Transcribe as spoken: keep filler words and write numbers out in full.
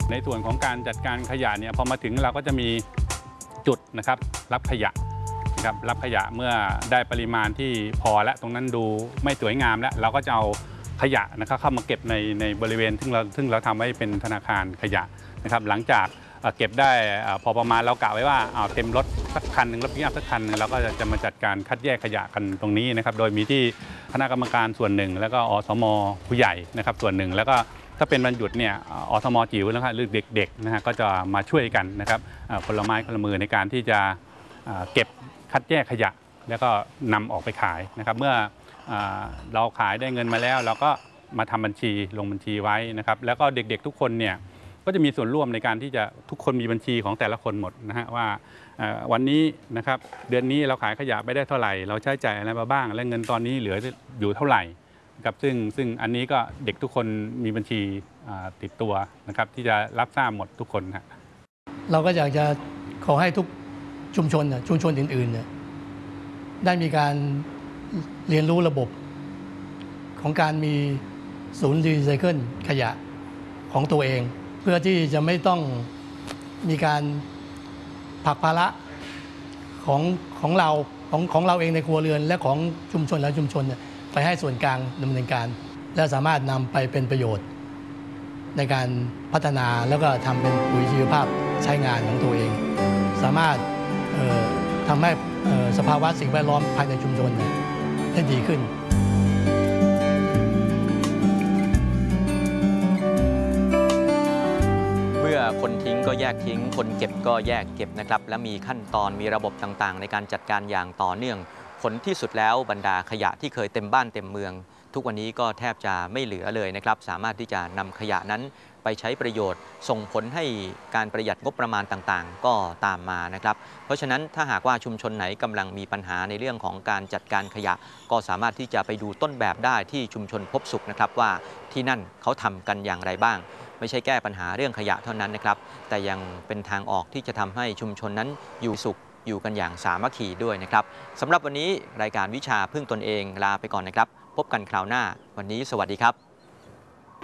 ในส่วนของการจัดการขยะเนี่ยพอมาถึงเราก็จะมีจุดนะครับรับขยะนะครับรับขยะเมื่อได้ปริมาณที่พอและตรงนั้นดูไม่สวยงามแล้วเราก็จะเอาขยะนะครับเข้ามาเก็บในในบริเวณซึ่งเราซึ่งเราทำไว้เป็นธนาคารขยะนะครับหลังจากเก็บได้พอประมาณเรากะไว้ว่าเอาเต็มรถสักคันหนึ่งรถปิกอัพสักคันหนึ่งเราก็จะมาจัดการคัดแยกขยะกันตรงนี้นะครับโดยมีที่คณะกรรมการส่วนหนึ่งแล้วก็อสมผู้ใหญ่นะครับส่วนหนึ่งแล้วก็ถ้าเป็นวันหยุดเนี่ยอสมจิ๋วนะครับหรือเด็กๆนะฮะก็จะมาช่วยกันนะครับคนละไม้คนละมือในการที่จะเก็บคัดแยกขยะแล้วก็นำออกไปขายนะครับเมื่อเราขายได้เงินมาแล้วเราก็มาทำบัญชีลงบัญชีไว้นะครับแล้วก็เด็กๆทุกคนเนี่ยก็จะมีส่วนร่วมในการที่จะทุกคนมีบัญชีของแต่ละคนหมดนะฮะว่าวันนี้นะครับเดือนนี้เราขายขยะไปได้เท่าไหร่เราใช้จ่ายอะไรมาบ้างและเงินตอนนี้เหลืออยู่เท่าไหร่ครับซึ่งซึ่งอันนี้ก็เด็กทุกคนมีบัญชีติดตัวนะครับที่จะรับทราบหมดทุกคนฮะเราก็อยากจะขอให้ทุกชุมชนชุมชนอื่นๆเนี่ยได้มีการเรียนรู้ระบบของการมีศูนย์รีไซเคิลขยะของตัวเองเพื่อที่จะไม่ต้องมีการผลักภาระของของเราของของเราเองในครัวเรือนและของชุมชนและชุมชนเนี่ยไปให้ส่วนกลางดำเนินการและสามารถนำไปเป็นประโยชน์ในการพัฒนาแล้วก็ทำเป็นปุ๋ยชีวภาพใช้งานของตัวเองสามารถทำให้สภาวะสิ่งแวดล้อมภายในชุมชนได้ดีขึ้นคนทิ้งก็แยกทิ้งคนเก็บก็แยกเก็บนะครับและมีขั้นตอนมีระบบต่างๆในการจัดการอย่างต่อเนื่องผลที่สุดแล้วบรรดาขยะที่เคยเต็มบ้านเต็มเมืองทุกวันนี้ก็แทบจะไม่เหลือเลยนะครับสามารถที่จะนำขยะนั้นไปใช้ประโยชน์ส่งผลให้การประหยัดงบประมาณต่างๆก็ตามมานะครับเพราะฉะนั้นถ้าหากว่าชุมชนไหนกำลังมีปัญหาในเรื่องของการจัดการขยะก็สามารถที่จะไปดูต้นแบบได้ที่ชุมชนพบสุขนะครับว่าที่นั่นเขาทำกันอย่างไรบ้างไม่ใช่แก้ปัญหาเรื่องขยะเท่านั้นนะครับแต่ยังเป็นทางออกที่จะทำให้ชุมชนนั้นอยู่สุขอยู่กันอย่างสามัคคีด้วยนะครับสำหรับวันนี้รายการวิชาพึ่งตนเองลาไปก่อนนะครับพบกันคราวหน้าวันนี้สวัสดีครับ